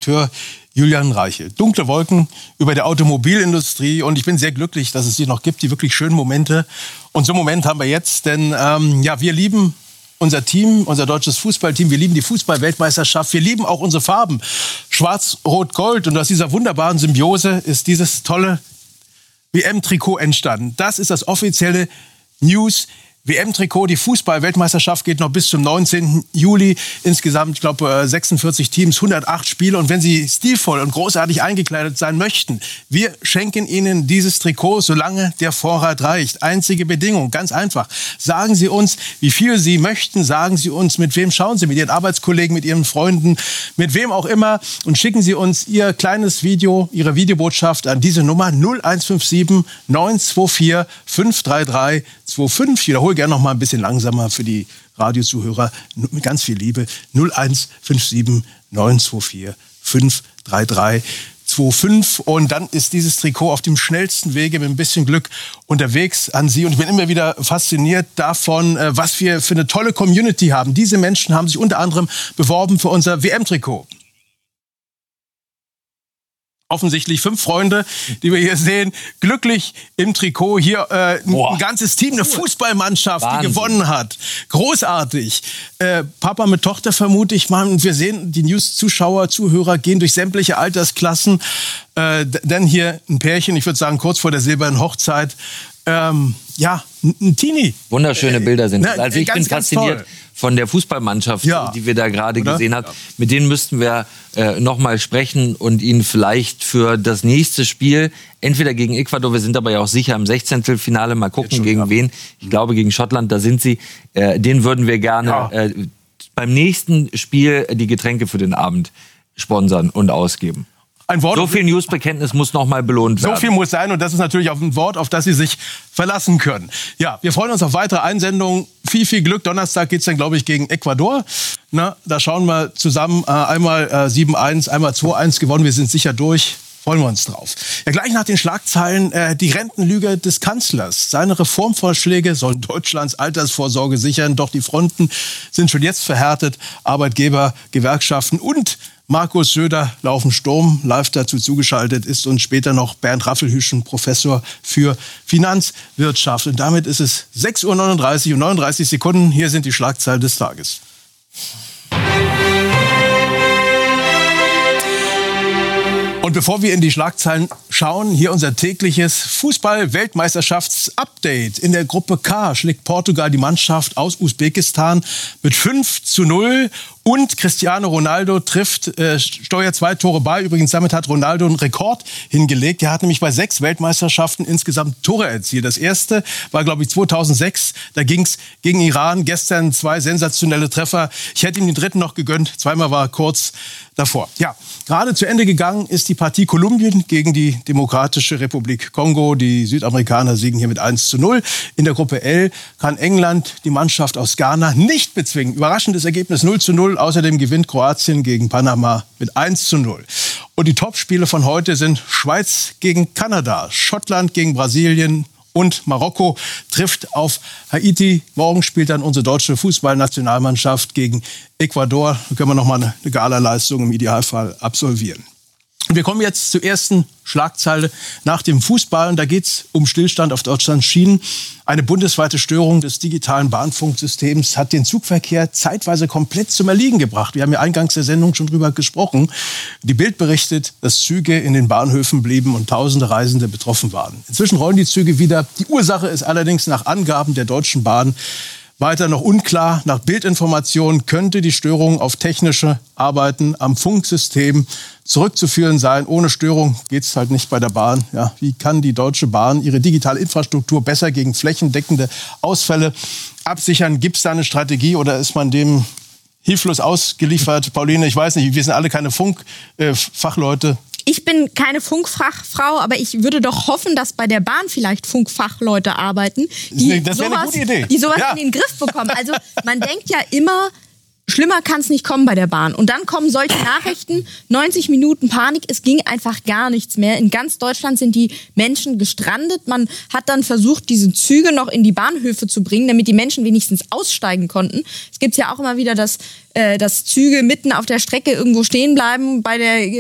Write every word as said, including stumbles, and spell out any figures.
Chefredakteur Julian Reichel. Dunkle Wolken über der Automobilindustrie und ich bin sehr glücklich, dass es sie noch gibt, die wirklich schönen Momente. Und so einen Moment haben wir jetzt, denn ähm, ja, wir lieben unser Team, unser deutsches Fußballteam, wir lieben die Fußball-Weltmeisterschaft, wir lieben auch unsere Farben, Schwarz, Rot, Gold. Und aus dieser wunderbaren Symbiose ist dieses tolle W M-Trikot entstanden. Das ist das offizielle News W M-Trikot. Die Fußball-Weltmeisterschaft geht noch bis zum neunzehnten Juli. Insgesamt, ich glaube, sechsundvierzig Teams, hundertacht Spiele. Und wenn Sie stilvoll und großartig eingekleidet sein möchten, wir schenken Ihnen dieses Trikot, solange der Vorrat reicht. Einzige Bedingung, ganz einfach. Sagen Sie uns, wie viel Sie möchten. Sagen Sie uns, mit wem schauen Sie, mit Ihren Arbeitskollegen, mit Ihren Freunden, mit wem auch immer. Und schicken Sie uns Ihr kleines Video, Ihre Videobotschaft an diese Nummer null eins fünf sieben neun zwei vier fünf drei drei zwei fünf. Ich wiederhole gerne noch mal ein bisschen langsamer für die Radiozuhörer mit ganz viel Liebe. null eins fünf sieben neun zwei vier fünf drei drei zwei fünf. Und dann ist dieses Trikot auf dem schnellsten Wege mit ein bisschen Glück unterwegs an Sie. Und ich bin immer wieder fasziniert davon, was wir für eine tolle Community haben. Diese Menschen haben sich unter anderem beworben für unser W M-Trikot. Offensichtlich fünf Freunde, die wir hier sehen, glücklich im Trikot. Hier äh, ein ganzes Team, eine Fußballmannschaft, Wahnsinn, die gewonnen hat. Großartig. Äh, Papa mit Tochter vermute ich mal. Und wir sehen, die News-Zuschauer, Zuhörer gehen durch sämtliche Altersklassen. Äh, denn hier ein Pärchen, ich würde sagen kurz vor der silbernen Hochzeit. Ähm, ja, ein Teenie. Wunderschöne Bilder sind das. Ne, Also ich ganz, bin fasziniert toll von der Fußballmannschaft, ja, die wir da gerade gesehen haben. Ja. Mit denen müssten wir äh, noch mal sprechen und ihnen vielleicht für das nächste Spiel, entweder gegen Ecuador, wir sind aber ja auch sicher im Sechzehntelfinale, mal gucken, schon, gegen ja. wen. Ich glaube, gegen Schottland, da sind sie. Äh, den würden wir gerne ja. äh, beim nächsten Spiel die Getränke für den Abend sponsern und ausgeben. Ein Wort, so viel Newsbekenntnis muss noch mal belohnt werden. So viel muss sein und das ist natürlich auf ein Wort, auf das Sie sich verlassen können. Ja, wir freuen uns auf weitere Einsendungen. Viel, viel Glück. Donnerstag geht's dann, glaube ich, gegen Ecuador. Na, da schauen wir zusammen. Äh, einmal äh, sieben eins, einmal zwei eins gewonnen. Wir sind sicher durch. Freuen wir uns drauf. Ja, gleich nach den Schlagzeilen äh, die Rentenlüge des Kanzlers. Seine Reformvorschläge sollen Deutschlands Altersvorsorge sichern. Doch die Fronten sind schon jetzt verhärtet. Arbeitgeber, Gewerkschaften und Markus Söder laufen Sturm. Live dazu zugeschaltet ist uns später noch Bernd Raffelhüschen, Professor für Finanzwirtschaft. Und damit ist es sechs Uhr neununddreißig und neununddreißig Sekunden. Hier sind die Schlagzeilen des Tages. Und bevor wir in die Schlagzeilen schauen, hier unser tägliches Fußball-Weltmeisterschafts-Update. In der Gruppe K schlägt Portugal die Mannschaft aus Usbekistan mit fünf zu null. Und Cristiano Ronaldo trifft, äh, steuert zwei Tore bei. Übrigens, damit hat Ronaldo einen Rekord hingelegt. Er hat nämlich bei sechs Weltmeisterschaften insgesamt Tore erzielt. Das erste war, glaube ich, zweitausendsechs. Da ging es gegen Iran. Gestern zwei sensationelle Treffer. Ich hätte ihm den dritten noch gegönnt. Zweimal war er kurz davor. Ja, gerade zu Ende gegangen ist die Partie Kolumbien gegen die Demokratische Republik Kongo. Die Südamerikaner siegen hier mit eins zu null. In der Gruppe L kann England die Mannschaft aus Ghana nicht bezwingen. Überraschendes Ergebnis null zu null. Außerdem gewinnt Kroatien gegen Panama mit eins zu null. Und die Topspiele von heute sind Schweiz gegen Kanada, Schottland gegen Brasilien und Marokko trifft auf Haiti. Morgen spielt dann unsere deutsche Fußballnationalmannschaft gegen Ecuador. Da können wir noch mal eine Gala-Leistung im Idealfall absolvieren. Wir kommen jetzt zur ersten Schlagzeile nach dem Fußball. Und da geht es um Stillstand auf Deutschlands Schienen. Eine bundesweite Störung des digitalen Bahnfunksystems hat den Zugverkehr zeitweise komplett zum Erliegen gebracht. Wir haben ja eingangs der Sendung schon drüber gesprochen. Die Bild berichtet, dass Züge in den Bahnhöfen blieben und tausende Reisende betroffen waren. Inzwischen rollen die Züge wieder. Die Ursache ist allerdings nach Angaben der Deutschen Bahn weiter noch unklar. Nach Bildinformationen könnte die Störung auf technische Arbeiten am Funksystem zurückzuführen sein. Ohne Störung geht es halt nicht bei der Bahn. Ja, wie kann die Deutsche Bahn ihre digitale Infrastruktur besser gegen flächendeckende Ausfälle absichern? Gibt es da eine Strategie oder ist man dem hilflos ausgeliefert? Pauline, ich weiß nicht, wir sind alle keine Funkfachleute. Äh, Ich bin keine Funkfachfrau, aber ich würde doch hoffen, dass bei der Bahn vielleicht Funkfachleute arbeiten, die das wäre eine sowas, gute Idee. die sowas Ja. in den Griff bekommen. Also man denkt ja immer, schlimmer kann es nicht kommen bei der Bahn. Und dann kommen solche Nachrichten, neunzig Minuten Panik, es ging einfach gar nichts mehr. In ganz Deutschland sind die Menschen gestrandet. Man hat dann versucht, diese Züge noch in die Bahnhöfe zu bringen, damit die Menschen wenigstens aussteigen konnten. Es gibt ja auch immer wieder, dass, äh, dass Züge mitten auf der Strecke irgendwo stehen bleiben bei der